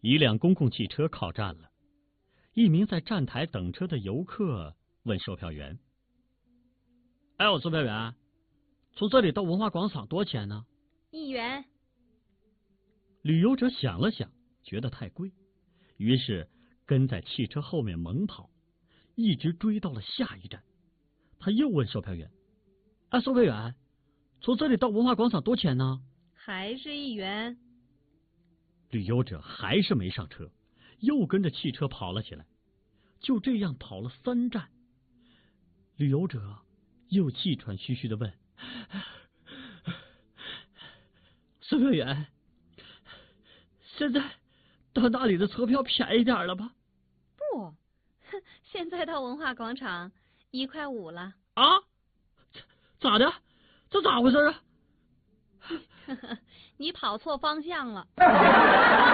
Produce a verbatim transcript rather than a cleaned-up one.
一辆公共汽车靠站了，一名在站台等车的游客问售票员：“哎，我售票员，从这里到文化广场多少钱呢？”“ 一元。” 旅游者想了想，觉得太贵，于是跟在汽车后面猛跑，一直追到了下一站。他又问售票员：“哎，售票员，从这里到文化广场多少钱呢？”“ 还是一元。” 旅游者还是没上车，又跟着汽车跑了起来。就这样跑了三站，旅游者又气喘吁吁地问：“售票员，现在到那里的车票便宜点了吧？”“ 不，现在到文化广场一块五了。”“ 啊？咋的？这咋回事啊？”“ 你跑错方向了。”